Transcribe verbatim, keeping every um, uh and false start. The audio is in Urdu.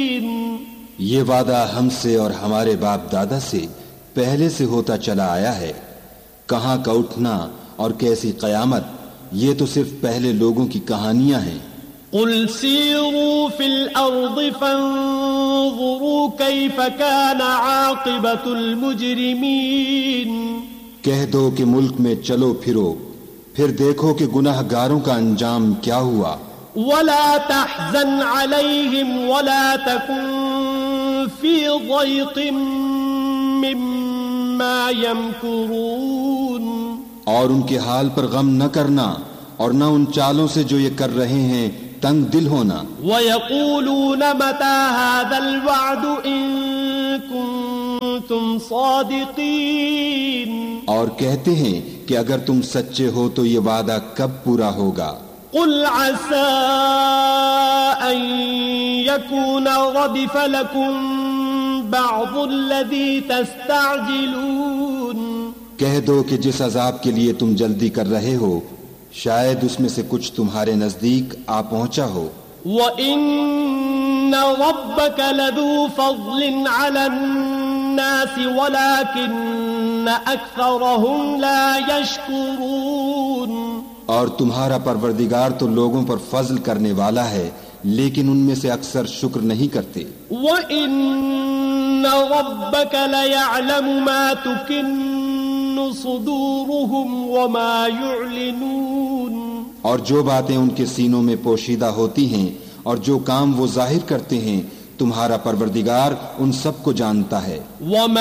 یہ وعدہ ہم سے اور ہمارے باپ دادا سے پہلے سے ہوتا چلا آیا ہے. کہاں کا اٹھنا اور کیسی قیامت، یہ تو صرف پہلے لوگوں کی کہانیاں ہیں. قل سیروا فی الارض فانظروا کیف کان عاقبت المجرمین. کہہ دو کہ ملک میں چلو پھرو، پھر دیکھو کہ گناہ گاروں کا انجام کیا ہوا. ولا تحزن علیہم ولا تکن فی ضیق مما یمکرون. اور ان کے حال پر غم نہ کرنا اور نہ ان چالوں سے جو یہ کر رہے ہیں تنگ دل ہونا. وَيَقُولُونَ مَتَى هَذَا الْوَعْدُ إِن كُنتُمْ صَادِقِينَ. اور کہتے ہیں کہ اگر تم سچے ہو تو یہ وعدہ کب پورا ہوگا. قُلْ عَسَىٰ أَن يَكُونَ رَدِفَ لَكُمْ بَعْضُ الَّذِي تَسْتَعْجِلُونَ. کہہ دو کہ جس عذاب کے لیے تم جلدی کر رہے ہو شاید اس میں سے کچھ تمہارے نزدیک آ پہنچا ہو. وَإِنَّ رَبَّكَ لَذُو فَضْلٍ عَلَى النَّاسِ وَلَكِنَّ أَكْثَرَهُمْ لَا يَشْكُرُونَ. اور تمہارا پروردگار تو لوگوں پر فضل کرنے والا ہے لیکن ان میں سے اکثر شکر نہیں کرتے. وَإِنَّ رَبَّكَ لَيَعْلَمُ مَا تُكِنُّ صُدُورُهُمْ وَمَا يُعْلِنُونَ. اور جو باتیں ان کے سینوں میں پوشیدہ ہوتی ہیں اور جو کام وہ ظاہر کرتے ہیں تمہارا پروردگار ان سب کو جانتا ہے. وَمَا